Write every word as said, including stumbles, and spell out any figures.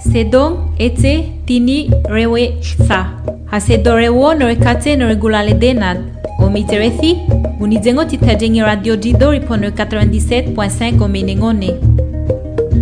Sedong ete tini rewe sa. Hasedorewo norekate noregulale denad. Omiterethi, unizengo titajengi radio Jidori po quatre-vingt-dix-sept point cinq omenengone.